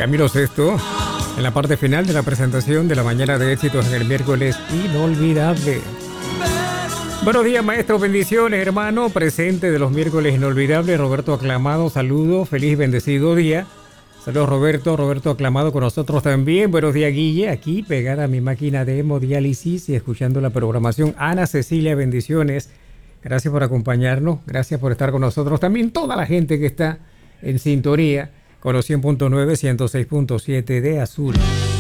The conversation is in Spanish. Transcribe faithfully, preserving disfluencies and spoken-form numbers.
Camilo Sesto, en la parte final de la presentación de la mañana de éxitos en el miércoles inolvidable. Buenos días, maestro, bendiciones, hermano, presente de los miércoles inolvidables, Roberto Aclamado, saludos, feliz y bendecido día. Saludos, Roberto, Roberto Aclamado con nosotros también. Buenos días, Guille, aquí pegada a mi máquina de hemodiálisis y escuchando la programación. Ana Cecilia, bendiciones, gracias por acompañarnos, gracias por estar con nosotros. También toda la gente que está en sintonía con los cien punto nueve, ciento seis punto siete de Azul.